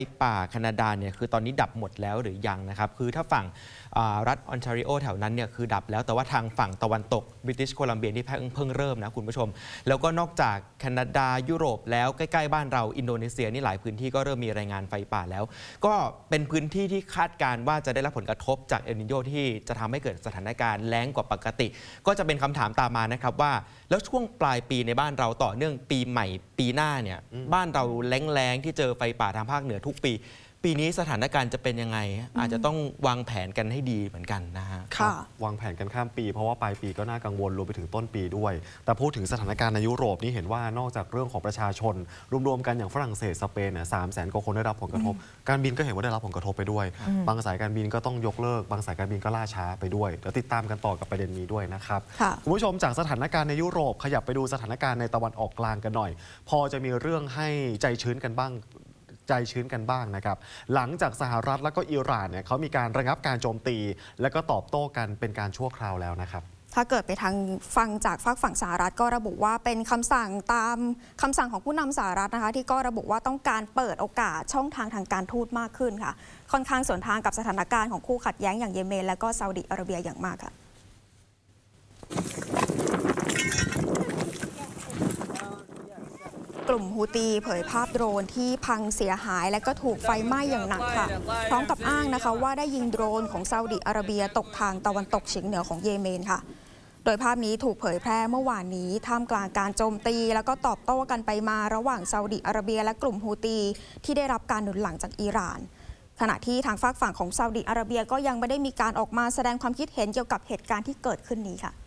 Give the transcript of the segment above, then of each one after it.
ป่าแคนาดาเนี่ยคือตอนนี้ดับหมดแล้วหรือยังนะครับคือถ้าฝั่งรัฐออนแทรีโอแถวนั้นเนี่ยคือดับแล้วแต่ว่าทางฝั่งตะวันตกบริติชโคลัมเบียที่เพิ่งเริ่มนะคุณผู้ชมแล้วก็นอกจากแคนาดายุโรปแล้วใกล้ๆบ้านเราอินโดนีเซียนี่หลายพื้นที่ก็เริ่มมีรายงานไฟป่าแล้วก็เป็นพื้นที่ที่คาดการณ์ว่าจะได้รับผลกระทบจากเอลนิโญที่จะทำให้เกิดสถานการณ์แล้งกว่าปกติก็จะเป็นคำถามตามมานะครับว่าแล้วช่วงปลายปีในบ้านเราต่อเนื่องปีใหม่ปีหน้าเนี่ยบ้านเราแล้งที่เจอไฟป่าทางภาคเหนือทุกปีนี้สถานการณ์จะเป็นยังไงอาจจะต้องวางแผนกันให้ดีเหมือนกันนะฮะวางแผนกันข้ามปีเพราะว่าปลายปีก็น่ากังวลรวมไปถึงต้นปีด้วยแต่พูดถึงสถานการณ์ในยุโรปนี่เห็นว่านอกจากเรื่องของประชาชนรวมๆกันอย่างฝรั่งเศสสเปนเนี่ย300,000 กว่าคนได้รับผลกระทบการบินก็เห็นว่าได้รับผลกระทบไปด้วยบางสายการบินก็ต้องยกเลิกบางสายการบินก็ล่าช้าไปด้วยเดี๋ยวติดตามกันต่อกับประเด็นนี้ด้วยนะครับคุณผู้ชมจากสถานการณ์ในยุโรปขยับไปดูสถานการณ์ในตะวันออกกลางกันหน่อยพอจะมีเรื่องให้ใจชื้นกันบ้างนะครับหลังจากสหรัฐและก็อิหร่านเนี่ยเขามีการระงับการโจมตีและก็ตอบโต้กันเป็นการชั่วคราวแล้วนะครับถ้าเกิดไปทางฟังจากฝั่งสหรัฐก็ระบุว่าเป็นคำสั่งตามคำสั่งของผู้นำสหรัฐนะคะที่ก็ระบุว่าต้องการเปิดโอกาสช่องทางทางการทูตมากขึ้นค่ะค่อนข้างสวนทางกับสถานการณ์ของคู่ขัดแย้งอย่างเยเมนและก็ซาอุดิอาระเบียอย่างมากค่ะกลุ่มฮูตีเผยภาพโดรนที่พังเสียหายและก็ถูกไฟไหม้อย่างหนักค่ะพร้อมกับอ้างนะคะว่าได้ยิงโดรนของซาอุดิอาระเบียตกทางตะวันตกเฉียงเหนือของเยเมนค่ะโดยภาพนี้ถูกเผยแพร่เมื่อวานนี้ท่ามกลางการโจมตีแล้วก็ตอบโต้กันไปมาระหว่างซาอุดิอาระเบียและกลุ่มฮูตีที่ได้รับการหนุนหลังจากอิหร่านขณะที่ทางฝั่งของซาอุดิอาระเบียก็ยังไม่ได้มีการออกมาแสดงความคิดเห็นเกี่ยวกับเหตุการณ์ที่เกิดขึ้นนี้ค่ะ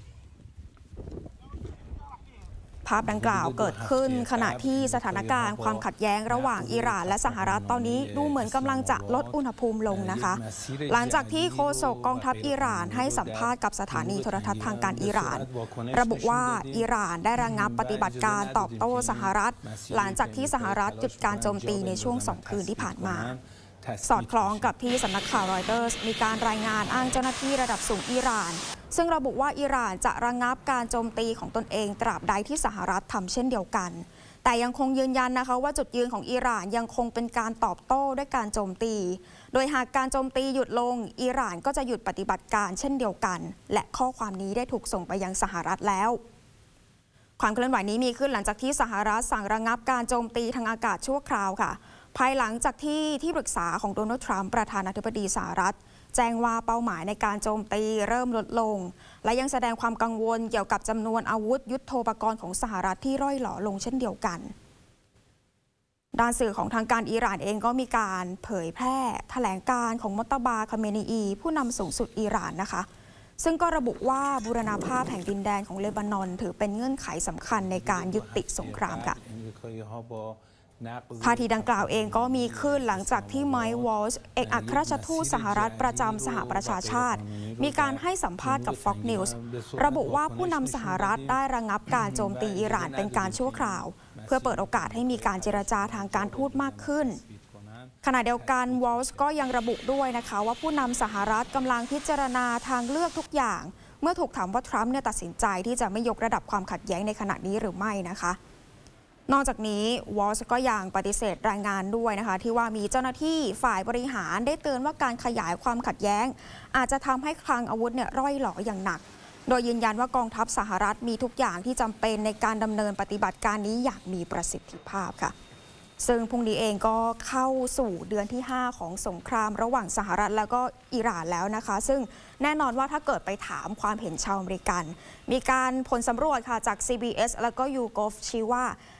ภาพดังกล่าวเกิดขึ้นขณะที่สถานการณ์ความขัดแย้งระหว่างอิหร่านและสหรัฐตอนนี้ดูเหมือนกำลังจะลดอุณหภูมิลงนะคะหลังจากที่โฆษกกองทัพอิหร่านให้สัมภาษณ์กับสถานีโทรทัศน์ทางการอิหร่านระบุว่าอิหร่านได้ระงับปฏิบัติการตอบโต้สหรัฐหลังจากที่สหรัฐหยุดการโจมตีในช่วง2 คืนที่ผ่านมาสอดคล้องกับที่สำนักข่าวรอยเตอร์สมีการรายงานอ้างเจ้าหน้าที่ระดับสูงอิหร่านซึ่งระบุว่าอิหร่านจะระงับการโจมตีของตนเองตราบใดที่สหรัฐทำเช่นเดียวกันแต่ยังคงยืนยันนะคะว่าจุดยืนของอิหร่านยังคงเป็นการตอบโต้ด้วยการโจมตีโดยหากการโจมตีหยุดลงอิหร่านก็จะหยุดปฏิบัติการเช่นเดียวกันและข้อความนี้ได้ถูกส่งไปยังสหรัฐแล้วความเคลื่อนไหวนี้มีขึ้นหลังจากที่สหรัฐสั่งระงับการโจมตีทางอากาศชั่วคราวค่ะภายหลังจากที่ปรึกษาของโดนัลด์ทรัมป์ประธานาธิบดีสหรัฐแจ้งว่าเป้าหมายในการโจมตีเริ่มลดลงและยังแสดงความกังวลเกี่ยวกับจำนวนอาวุธยุทโธปกรณ์ของสหรัฐที่ร่อยหรอลงเช่นเดียวกันด้านสื่อของทางการอิหร่านเองก็มีการเผยแพร่แถลงการของมอตตาบา คาเมนีอีผู้นำสูงสุดอิหร่านนะคะซึ่งก็ระบุว่าบูรณาภาพแห่งดินแดนของเลบานอนถือเป็นเงื่อนไขสำคัญในการยุติสงครามค่ะท่าทีดังกล่าวเองก็มีขึ้นหลังจากที่ไมค์วอลช์เอกอัครราชทูตสหรัฐประจำสหประชาชาติมีการให้สัมภาษณ์กับ Fox News ระบุว่าผู้นำสหรัฐได้ระงับการโจมตีอิหร่านเป็นการชั่วคราวเพื่อเปิดโอกาสให้มีการเจรจาทางการทูตมากขึ้นขณะเดียวกันวอลช์ก็ยังระบุด้วยนะคะว่าผู้นำสหรัฐกำลังพิจารณาทางเลือกทุกอย่างเมื่อถูกถามว่าทรัมป์ตัดสินใจที่จะไม่ยกระดับความขัดแย้งในขณะนี้หรือไม่นะคะนอกจากนี้วอลช์ก็ยังปฏิเสธรายงานด้วยนะคะที่ว่ามีเจ้าหน้าที่ฝ่ายบริหารได้เตือนว่าการขยายความขัดแย้งอาจจะทำให้คลังอาวุธร่อยหรออย่างหนักโดยยืนยันว่ากองทัพสหรัฐมีทุกอย่างที่จำเป็นในการดำเนินปฏิบัติการนี้อย่างมีประสิทธิภาพค่ะซึ่งพรุ่งนี้เองก็เข้าสู่เดือนที่5ของสงครามระหว่างสหรัฐแล้วก็อิหร่านแล้วนะคะซึ่งแน่นอนว่าถ้าเกิดไปถามความเห็นชาวอเมริกันมีการผลสำรวจค่ะจาก CBS แล้วก็ YouGov ชี้ว่า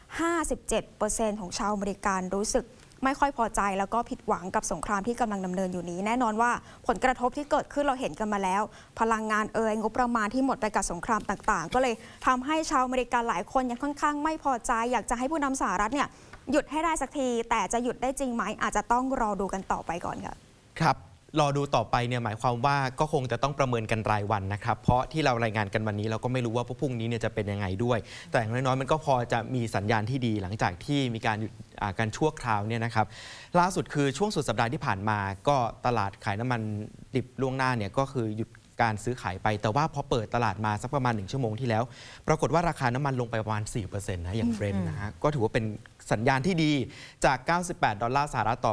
57% ของชาวอเมริกันรู้สึกไม่ค่อยพอใจแล้วก็ผิดหวังกับสงครามที่กำลังดำเนินอยู่นี้แน่นอนว่าผลกระทบที่เกิดขึ้นเราเห็นกันมาแล้วพลังงานงบประมาณที่หมดไปกับสงครามต่างๆก็เลยทำให้ชาวอเมริกันหลายคนยังค่อนข้างไม่พอใจอยากจะให้ผู้นำสหรัฐหยุดให้ได้สักทีแต่จะหยุดได้จริงไหมอาจจะต้องรอดูกันต่อไปก่อนค่ะครับรอดูต่อไปหมายความว่าก็คงจะต้องประเมินกันรายวันนะครับเพราะที่เรารายงานกันวันนี้เราก็ไม่รู้ว่าพรุ่งนี้จะเป็นยังไงด้วยแต่อย่างน้อยๆมันก็พอจะมีสัญญาณที่ดีหลังจากที่มีการหยุดการชั่วคราวนะครับล่าสุดคือช่วงสุดสัปดาห์ที่ผ่านมาก็ตลาดขายน้ำมันดิบล่วงหน้าก็คือหยุดการซื้อขายไปแต่ว่าพอเปิดตลาดมาสักประมาณ1ชั่วโมงที่แล้วปรากฏว่าราคาน้ำมันลงไปประมาณ 4% นะอย่างเบรนท์นะฮะก็ถือว่าเป็นสัญญาณที่ดีจาก 98 ดอลลาร์สหรัฐต่อ